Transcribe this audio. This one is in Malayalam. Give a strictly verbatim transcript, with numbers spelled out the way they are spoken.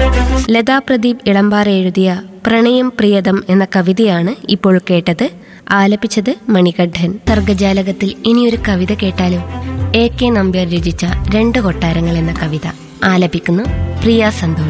ലതാ പ്രദീപ് ഇളമ്പാറ എഴുതിയ പ്രണയം പ്രിയതം എന്ന കവിതയാണ് ഇപ്പോൾ കേട്ടത്. ആലപിച്ചത് മണികണ്ഠൻ. സർഗജാലകത്തിൽ ഇനിയൊരു കവിത കേട്ടാലും. എ കെ നമ്പ്യാർ രചിച്ച രണ്ട് കൊട്ടാരങ്ങൾ എന്ന കവിത ആലപിക്കുന്നു പ്രിയ സന്തോഷ്.